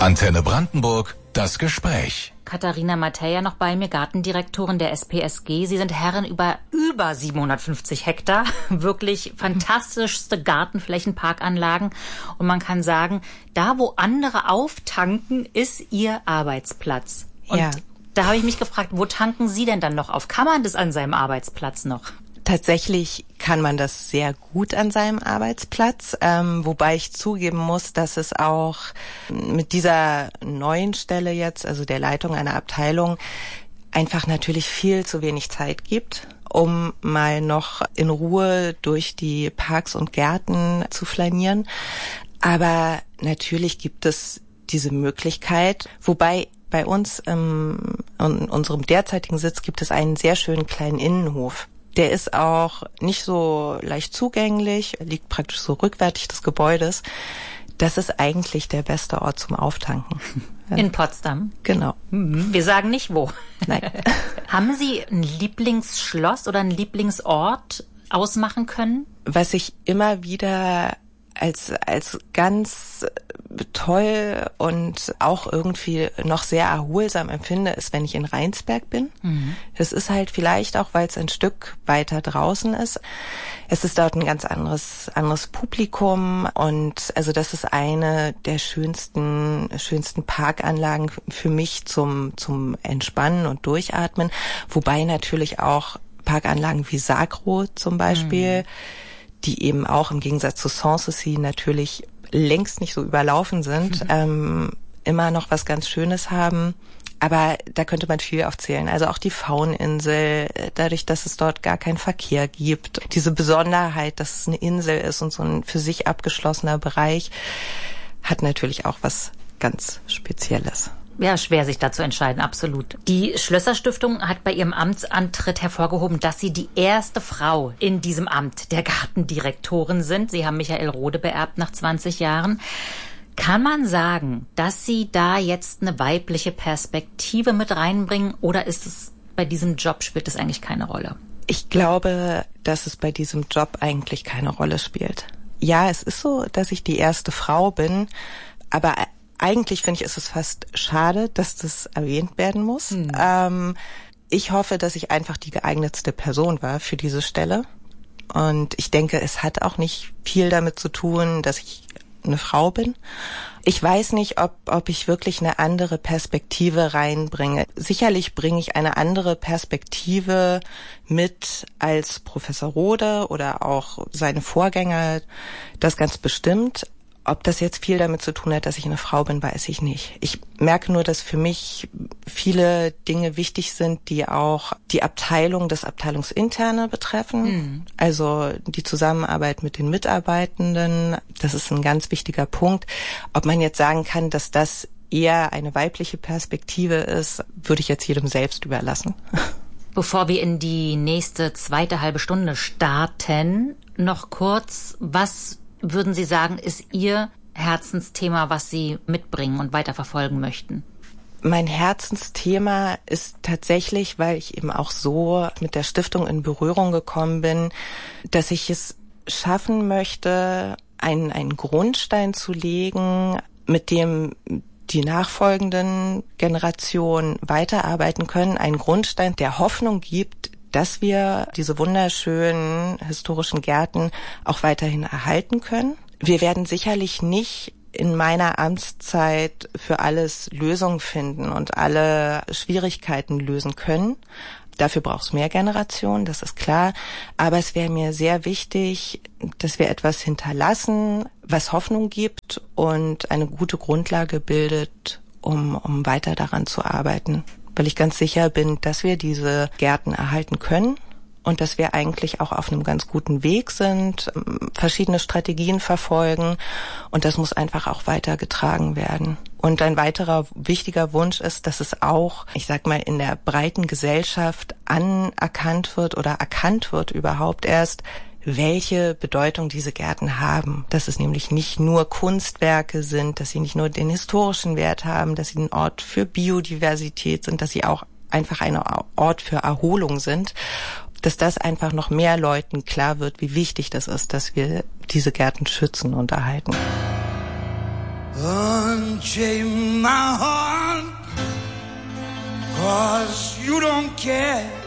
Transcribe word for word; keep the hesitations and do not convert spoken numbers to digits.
Antenne Brandenburg, das Gespräch. Katharina Mateja noch bei mir, Gartendirektorin der S P S G. Sie sind Herrin über über siebenhundertfünfzig Hektar, wirklich fantastischste Gartenflächen, und man kann sagen, da wo andere auftanken, ist Ihr Arbeitsplatz. Und ja. Da habe ich mich gefragt, wo tanken Sie denn dann noch auf? Kann man das an seinem Arbeitsplatz noch? Tatsächlich kann man das sehr gut an seinem Arbeitsplatz, ähm, wobei ich zugeben muss, dass es auch mit dieser neuen Stelle jetzt, also der Leitung einer Abteilung, einfach natürlich viel zu wenig Zeit gibt, um mal noch in Ruhe durch die Parks und Gärten zu flanieren. Aber natürlich gibt es diese Möglichkeit, wobei bei uns ähm, in unserem derzeitigen Sitz gibt es einen sehr schönen kleinen Innenhof. Der ist auch nicht so leicht zugänglich, liegt praktisch so rückwärtig des Gebäudes. Das ist eigentlich der beste Ort zum Auftanken. In Potsdam? Genau. Wir sagen nicht wo. Nein. Haben Sie ein Lieblingsschloss oder einen Lieblingsort ausmachen können? Was ich immer wieder als als ganz toll und auch irgendwie noch sehr erholsam empfinde, ist, wenn ich in Rheinsberg bin. Mhm. Das ist halt vielleicht auch, weil es ein Stück weiter draußen ist. Es ist dort ein ganz anderes anderes Publikum, und also das ist eine der schönsten schönsten Parkanlagen für mich zum zum Entspannen und Durchatmen, wobei natürlich auch Parkanlagen wie Sagro zum Beispiel, mhm. die eben auch im Gegensatz zu Sanssouci natürlich längst nicht so überlaufen sind, mhm. ähm, immer noch was ganz Schönes haben. Aber da könnte man viel aufzählen. Also auch die Fauninsel, dadurch, dass es dort gar keinen Verkehr gibt. Diese Besonderheit, dass es eine Insel ist und so ein für sich abgeschlossener Bereich, hat natürlich auch was ganz Spezielles. Ja, schwer sich da zu entscheiden, absolut. Die Schlösser-Stiftung hat bei ihrem Amtsantritt hervorgehoben, dass Sie die erste Frau in diesem Amt der Gartendirektorin sind. Sie haben Michael Rohde beerbt nach zwanzig Jahren. Kann man sagen, dass Sie da jetzt eine weibliche Perspektive mit reinbringen, oder ist es bei diesem Job, spielt es eigentlich keine Rolle? Ich glaube, dass es bei diesem Job eigentlich keine Rolle spielt. Ja, es ist so, dass ich die erste Frau bin, aber eigentlich finde ich, ist es fast schade, dass das erwähnt werden muss. Hm. Ähm, ich hoffe, dass ich einfach die geeignetste Person war für diese Stelle. Und ich denke, es hat auch nicht viel damit zu tun, dass ich eine Frau bin. Ich weiß nicht, ob, ob ich wirklich eine andere Perspektive reinbringe. Sicherlich bringe ich eine andere Perspektive mit als Professor Rohde oder auch seine Vorgänger, das ganz bestimmt. Ob das jetzt viel damit zu tun hat, dass ich eine Frau bin, weiß ich nicht. Ich merke nur, dass für mich viele Dinge wichtig sind, die auch die Abteilung, das Abteilungsinterne betreffen. Mhm. Also die Zusammenarbeit mit den Mitarbeitenden, das ist ein ganz wichtiger Punkt. Ob man jetzt sagen kann, dass das eher eine weibliche Perspektive ist, würde ich jetzt jedem selbst überlassen. Bevor wir in die nächste zweite halbe Stunde starten, noch kurz, was würden Sie sagen, ist Ihr Herzensthema, was Sie mitbringen und weiterverfolgen möchten? Mein Herzensthema ist tatsächlich, weil ich eben auch so mit der Stiftung in Berührung gekommen bin, dass ich es schaffen möchte, einen, einen Grundstein zu legen, mit dem die nachfolgenden Generationen weiterarbeiten können. Ein Grundstein, der Hoffnung gibt, dass wir diese wunderschönen historischen Gärten auch weiterhin erhalten können. Wir werden sicherlich nicht in meiner Amtszeit für alles Lösungen finden und alle Schwierigkeiten lösen können. Dafür braucht es mehr Generationen, das ist klar. Aber es wäre mir sehr wichtig, dass wir etwas hinterlassen, was Hoffnung gibt und eine gute Grundlage bildet, um, um weiter daran zu arbeiten. Weil ich ganz sicher bin, dass wir diese Gärten erhalten können und dass wir eigentlich auch auf einem ganz guten Weg sind, verschiedene Strategien verfolgen, und das muss einfach auch weitergetragen werden. Und ein weiterer wichtiger Wunsch ist, dass es auch, ich sag mal, in der breiten Gesellschaft anerkannt wird oder erkannt wird überhaupt erst, welche Bedeutung diese Gärten haben. Dass es nämlich nicht nur Kunstwerke sind, dass sie nicht nur den historischen Wert haben, dass sie ein Ort für Biodiversität sind, dass sie auch einfach ein Ort für Erholung sind. Dass das einfach noch mehr Leuten klar wird, wie wichtig das ist, dass wir diese Gärten schützen und erhalten. Oh. unchain my heart, 'cause you don't care.